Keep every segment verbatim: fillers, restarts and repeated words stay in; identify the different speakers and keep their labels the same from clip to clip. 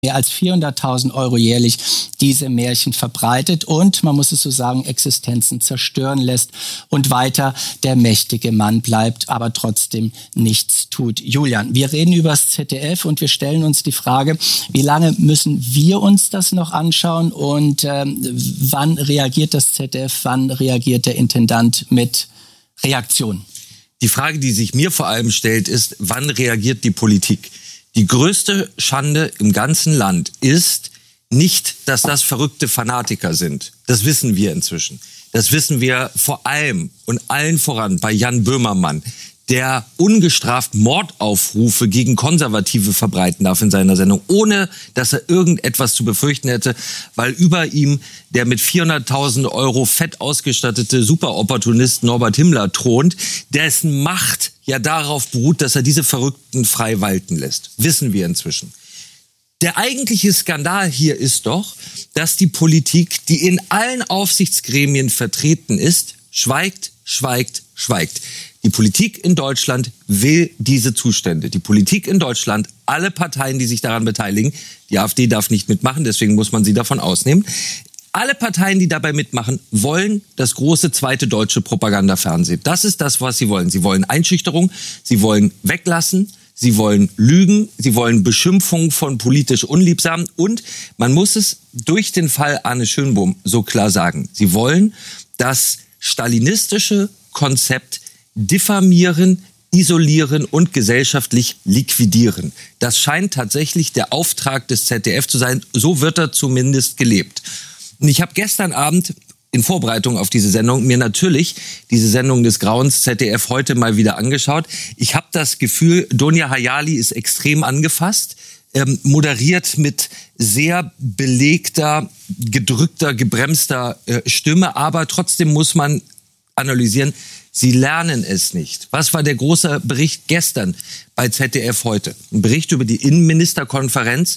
Speaker 1: mehr als vierhunderttausend Euro jährlich diese Märchen verbreitet und, man muss es so sagen, Existenzen zerstören lässt und weiter der mächtige Mann bleibt, aber trotzdem nichts tut. Julian, wir reden über das Z D F und wir stellen uns die Frage, wie lange müssen wir uns das noch anschauen und ähm, wann reagiert das Z D F, wann reagiert der Intendant mit Reaktion?
Speaker 2: Die Frage, die sich mir vor allem stellt, ist, wann reagiert die Politik? Die größte Schande im ganzen Land ist nicht, dass das verrückte Fanatiker sind. Das wissen wir inzwischen. Das wissen wir vor allem und allen voran bei Jan Böhmermann, der ungestraft Mordaufrufe gegen Konservative verbreiten darf in seiner Sendung, ohne dass er irgendetwas zu befürchten hätte, weil über ihm der mit vierhunderttausend Euro fett ausgestattete Superopportunist Norbert Himmler thront, dessen Macht ja darauf beruht, dass er diese Verrückten frei walten lässt. Wissen wir inzwischen. Der eigentliche Skandal hier ist doch, dass die Politik, die in allen Aufsichtsgremien vertreten ist, schweigt, schweigt, schweigt. Die Politik in Deutschland will diese Zustände. Die Politik in Deutschland, alle Parteien, die sich daran beteiligen, die AfD darf nicht mitmachen, deswegen muss man sie davon ausnehmen. Alle Parteien, die dabei mitmachen, wollen das große zweite deutsche Propagandafernsehen. Das ist das, was sie wollen. Sie wollen Einschüchterung, sie wollen weglassen, sie wollen Lügen, sie wollen Beschimpfung von politisch Unliebsamen und man muss es durch den Fall Arne Schönbohm so klar sagen. Sie wollen das stalinistische Konzept diffamieren, isolieren und gesellschaftlich liquidieren. Das scheint tatsächlich der Auftrag des Z D F zu sein. So wird er zumindest gelebt. Und ich habe gestern Abend in Vorbereitung auf diese Sendung mir natürlich diese Sendung des Grauens Z D F heute mal wieder angeschaut. Ich habe das Gefühl, Dunja Hayali ist extrem angefasst, ähm, moderiert mit sehr belegter, gedrückter, gebremster äh, Stimme, aber trotzdem muss man analysieren, sie lernen es nicht. Was war der große Bericht gestern bei Z D F heute? Ein Bericht über die Innenministerkonferenz,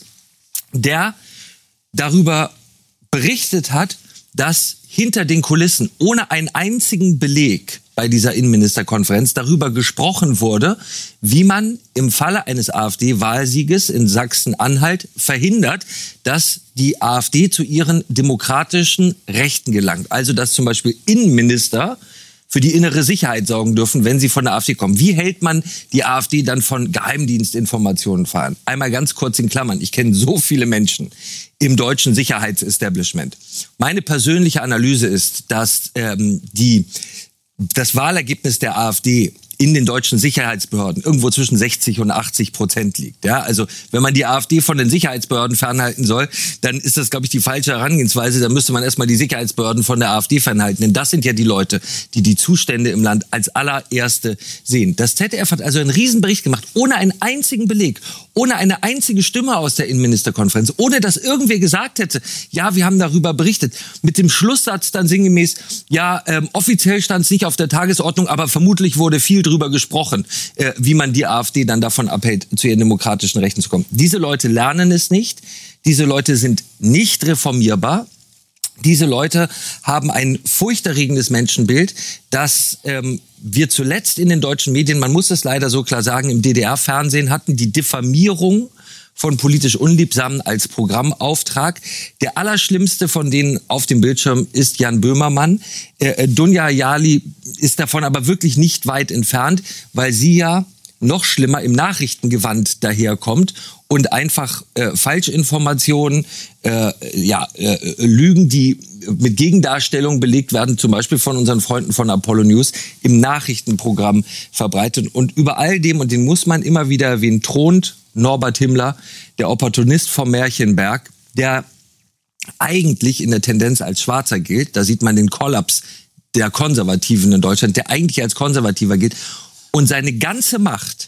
Speaker 2: der darüber berichtet hat, dass hinter den Kulissen ohne einen einzigen Beleg bei dieser Innenministerkonferenz darüber gesprochen wurde, wie man im Falle eines AfD-Wahlsieges in Sachsen-Anhalt verhindert, dass die AfD zu ihren demokratischen Rechten gelangt. Also dass zum Beispiel Innenminister für die innere Sicherheit sorgen dürfen, wenn sie von der AfD kommen. Wie hält man die AfD dann von Geheimdienstinformationen fern? Einmal ganz kurz in Klammern. Ich kenne so viele Menschen im deutschen Sicherheitsestablishment. Meine persönliche Analyse ist, dass ähm, die, das Wahlergebnis der AfD in den deutschen Sicherheitsbehörden irgendwo zwischen sechzig und achtzig Prozent liegt. Ja, also wenn man die AfD von den Sicherheitsbehörden fernhalten soll, dann ist das, glaube ich, die falsche Herangehensweise. Da müsste man erstmal die Sicherheitsbehörden von der AfD fernhalten. Denn das sind ja die Leute, die die Zustände im Land als allererste sehen. Das Z D F hat also einen Riesenbericht gemacht, ohne einen einzigen Beleg, ohne eine einzige Stimme aus der Innenministerkonferenz, ohne dass irgendwer gesagt hätte, ja, wir haben darüber berichtet. Mit dem Schlusssatz dann sinngemäß, ja, ähm, offiziell stand es nicht auf der Tagesordnung, aber vermutlich wurde viel drüber gesprochen, äh, wie man die AfD dann davon abhält, zu ihren demokratischen Rechten zu kommen. Diese Leute lernen es nicht. Diese Leute sind nicht reformierbar. Diese Leute haben ein furchterregendes Menschenbild, das ähm, wir zuletzt in den deutschen Medien, man muss es leider so klar sagen, im D D R-Fernsehen hatten, die Diffamierung von politisch Unliebsamen als Programmauftrag. Der allerschlimmste von denen auf dem Bildschirm ist Jan Böhmermann. Äh, Dunja Hayali ist davon aber wirklich nicht weit entfernt, weil sie ja noch schlimmer im Nachrichtengewand daherkommt und einfach äh, Falschinformationen, äh, ja, äh, Lügen, die mit Gegendarstellungen belegt werden, zum Beispiel von unseren Freunden von Apollo News, im Nachrichtenprogramm verbreitet. Und über all dem, und den muss man immer wieder erwähnen, thront Norbert Himmler, der Opportunist vom Märchenberg, der eigentlich in der Tendenz als Schwarzer gilt. Da sieht man den Kollaps der Konservativen in Deutschland, der eigentlich als Konservativer gilt. Und seine ganze Macht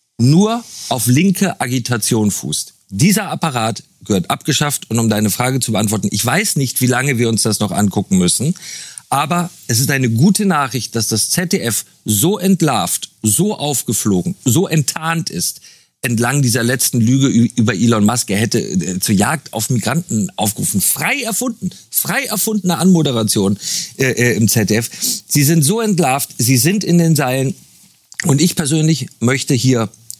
Speaker 2: nur auf linke Agitation fußt. Dieser Apparat gehört abgeschafft. Und um deine Frage zu beantworten, ich weiß nicht, wie lange wir uns das noch angucken müssen. Aber es ist eine gute Nachricht, dass das Z D F so entlarvt, so aufgeflogen, so enttarnt ist, entlang dieser letzten Lüge über Elon Musk. Er hätte äh, zur Jagd auf Migranten aufgerufen. Frei erfunden. Frei erfundene Anmoderation äh, äh, im Z D F. Sie sind so entlarvt, sie sind in den Seilen. Und ich persönlich möchte hier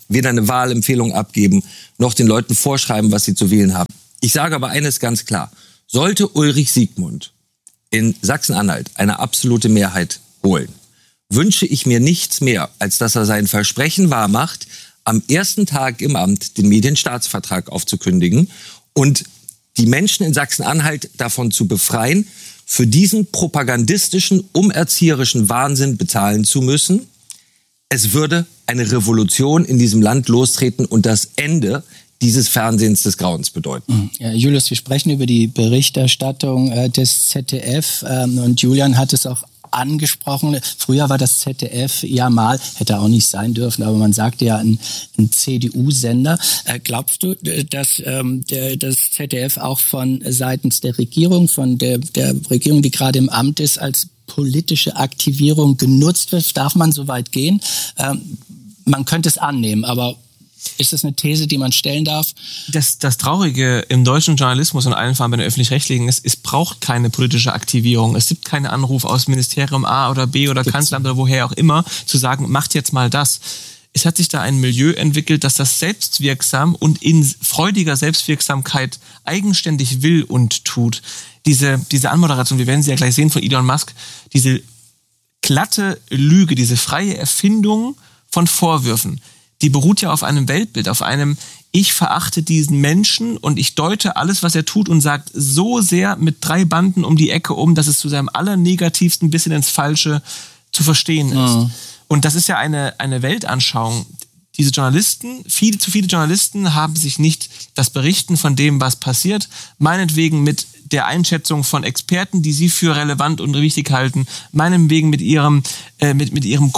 Speaker 2: weder eine Wahlempfehlung abgeben, noch den Leuten vorschreiben, was sie zu wählen haben. Ich sage aber eines ganz klar. Sollte Ulrich Siegmund in Sachsen-Anhalt eine absolute Mehrheit holen, wünsche ich mir nichts mehr, als dass er sein Versprechen wahrmacht, am ersten Tag im Amt den Medienstaatsvertrag aufzukündigen und die Menschen in Sachsen-Anhalt davon zu befreien, für diesen propagandistischen, umerzieherischen Wahnsinn bezahlen zu müssen. Es würde eine Revolution in diesem Land lostreten und das Ende dieses Fernsehens des Grauens bedeuten.
Speaker 1: Ja, Julius, wir sprechen über die Berichterstattung äh, des Z D F ähm, und Julian hat es auch angesprochen. Früher war das Z D F ja mal, hätte auch nicht sein dürfen, aber man sagte ja ein, ein C D U-Sender. Äh, glaubst du, dass ähm, der, das Z D F auch von seitens der Regierung, von der, der Regierung, die gerade im Amt ist, als politische Aktivierung genutzt wird? Darf man so weit gehen? Ähm, man könnte es annehmen, aber ist das eine These, die man stellen darf?
Speaker 3: Das, das Traurige im deutschen Journalismus und allen Fall bei den Öffentlich-Rechtlichen ist, es braucht keine politische Aktivierung. Es gibt keinen Anruf aus Ministerium A oder B oder Kanzleramt oder woher auch immer, zu sagen, macht jetzt mal das. Es hat sich da ein Milieu entwickelt, das das selbstwirksam und in freudiger Selbstwirksamkeit eigenständig will und tut. Diese, diese Anmoderation, wir werden sie ja gleich sehen von Elon Musk, diese glatte Lüge, diese freie Erfindung von Vorwürfen, die beruht ja auf einem Weltbild, auf einem, ich verachte diesen Menschen und ich deute alles, was er tut und sagt so sehr mit drei Banden um die Ecke um, dass es zu seinem allernegativsten bisschen ins Falsche zu verstehen ist. Mhm. Und das ist ja eine, eine Weltanschauung. Diese Journalisten, viele zu viele Journalisten haben sich nicht das Berichten von dem, was passiert, meinetwegen mit der Einschätzung von Experten, die sie für relevant und wichtig halten, meinetwegen mit ihrem, äh, mit, mit ihrem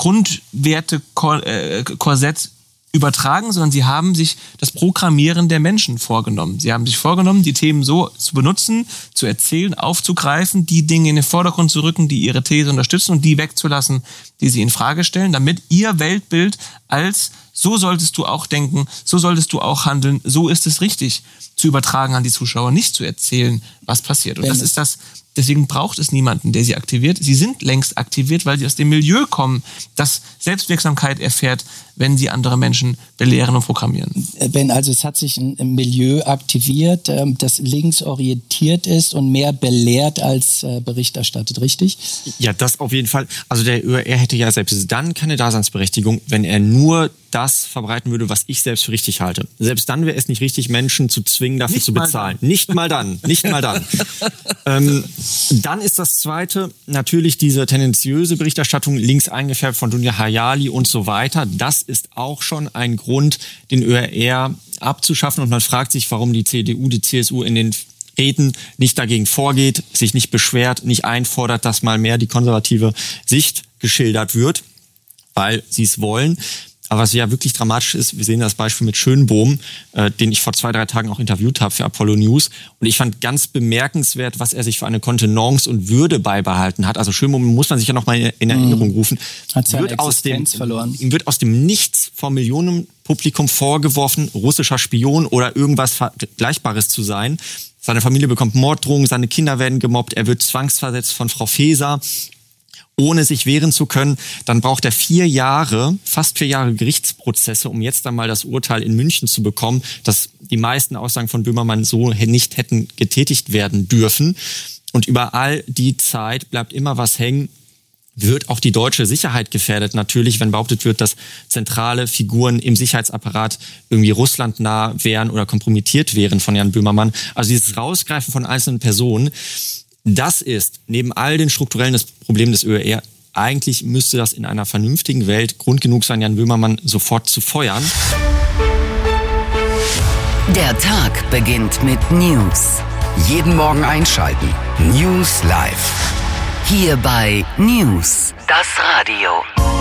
Speaker 3: Grundwerte-Korsett übertragen, sondern sie haben sich das Programmieren der Menschen vorgenommen. Sie haben sich vorgenommen, die Themen so zu benutzen, zu erzählen, aufzugreifen, die Dinge in den Vordergrund zu rücken, die ihre These unterstützen und die wegzulassen, die sie in Frage stellen, damit ihr Weltbild als so solltest du auch denken, so solltest du auch handeln, so ist es richtig, zu übertragen an die Zuschauer, nicht zu erzählen, was passiert. Und das ist das, deswegen braucht es niemanden, der sie aktiviert. Sie sind längst aktiviert, weil sie aus dem Milieu kommen, das Selbstwirksamkeit erfährt, wenn sie andere Menschen belehren und programmieren.
Speaker 1: Ben, also es hat sich ein Milieu aktiviert, das linksorientiert ist und mehr belehrt als Bericht erstattet, richtig?
Speaker 4: Ja, das auf jeden Fall. Also der Ö R R hätte ja selbst dann keine Daseinsberechtigung, wenn er nur das verbreiten würde, was ich selbst für richtig halte. Selbst dann wäre es nicht richtig, Menschen zu zwingen, dafür nicht zu bezahlen. Nicht mal dann. Nicht mal dann. ähm, dann ist das Zweite natürlich diese tendenziöse Berichterstattung, links eingefärbt von Dunja Hayali und so weiter. Das ist auch schon ein Grund, den Ö R R abzuschaffen. Und man fragt sich, warum die C D U, die C S U in den Reden nicht dagegen vorgeht, sich nicht beschwert, nicht einfordert, dass mal mehr die konservative Sicht geschildert wird, weil sie es wollen. Aber was ja wirklich dramatisch ist, wir sehen das Beispiel mit Schönbohm, äh, den ich vor zwei, drei Tagen auch interviewt habe für Apollo News. Und ich fand ganz bemerkenswert, was er sich für eine Kontenance und Würde beibehalten hat. Also Schönbohm muss man sich ja noch mal in Erinnerung rufen.
Speaker 1: Hat seine
Speaker 4: wird aus dem,
Speaker 1: verloren.
Speaker 4: Ihm wird aus dem Nichts vom Millionenpublikum vorgeworfen, russischer Spion oder irgendwas Vergleichbares zu sein. Seine Familie bekommt Morddrohungen, seine Kinder werden gemobbt, er wird zwangsversetzt von Frau Faeser, ohne sich wehren zu können. Dann braucht er vier Jahre, fast vier Jahre Gerichtsprozesse, um jetzt einmal das Urteil in München zu bekommen, dass die meisten Aussagen von Böhmermann so nicht hätten getätigt werden dürfen. Und über all die Zeit bleibt immer was hängen, wird auch die deutsche Sicherheit gefährdet natürlich, wenn behauptet wird, dass zentrale Figuren im Sicherheitsapparat irgendwie russlandnah wären oder kompromittiert wären von Jan Böhmermann. Also dieses Rausgreifen von einzelnen Personen, das ist neben all den strukturellen Problemen des Ö R R, eigentlich müsste das in einer vernünftigen Welt Grund genug sein, Jan Böhmermann sofort zu feuern.
Speaker 5: Der Tag beginnt mit News.
Speaker 6: Jeden Morgen einschalten. News Live.
Speaker 5: Hier bei News, das Radio.